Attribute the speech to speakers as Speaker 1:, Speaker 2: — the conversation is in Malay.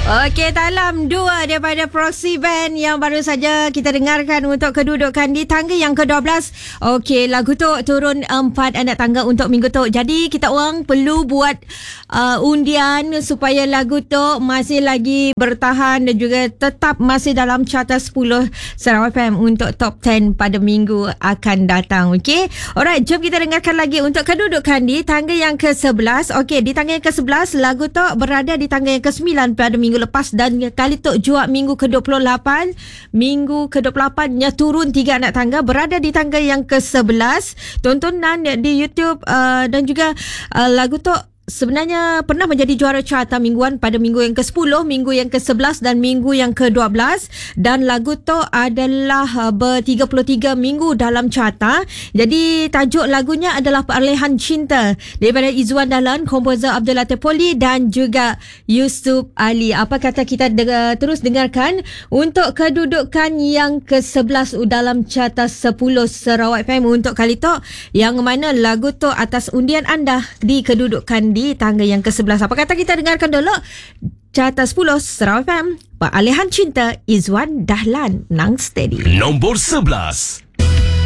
Speaker 1: Okey, Talam 2 daripada Proxy Band yang baru saja kita dengarkan untuk kedudukan di tangga yang ke-12. Okey, lagu tu turun 4 anak tangga untuk minggu tu. Jadi kita orang perlu buat undian supaya lagu tu masih lagi bertahan dan juga tetap masih dalam carta 10 Sarawak FM untuk top 10 pada minggu akan datang. Okey. Alright, jom kita dengarkan lagi untuk kedudukan di tangga yang ke-11. Okey, di tangga yang ke-11 lagu tu berada di tangga yang ke-9 pada minggu lepas dan kali tu juak minggu ke-28. Minggu ke-28 nya turun 3 anak tangga berada di tangga yang ke-11. Tontonan di YouTube dan juga lagu tu sebenarnya pernah menjadi juara carta mingguan pada minggu yang ke-10, minggu yang ke-11 dan minggu yang ke-12, dan lagu tu adalah ber-33 minggu dalam carta. Jadi tajuk lagunya adalah Peralihan Cinta daripada Izwan Dahlan, komposer Abdul Latif Poli dan juga Yusuf Ali. Apa kata kita terus dengarkan untuk kedudukan yang ke-11 dalam carta 10 Sarawak FM untuk kali tu, yang mana lagu tu atas undian anda di kedudukan di tangga yang ke-11. Apa kata kita dengarkan dulu carta 10 Sarawak FM, Peralihan Cinta, Izwan Dahlan, Nang Steady.
Speaker 2: Nombor 11.